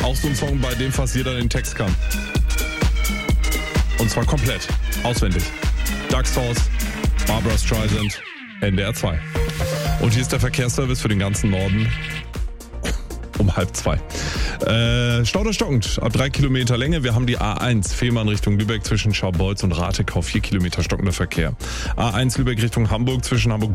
Auch so ein Song, bei dem fast jeder den Text kann. Und zwar komplett. Auswendig. Doug Source, Barbra Streisand, NDR 2. Und hier ist der Verkehrsservice für den ganzen Norden. Um 1:30. Stauder stockend, ab 3 Kilometer Länge. Wir haben die A1 Fehmarn Richtung Lübeck zwischen Scharbeutz und Ratekau, 4 Kilometer stockender Verkehr. A1 Lübeck Richtung Hamburg zwischen Hamburg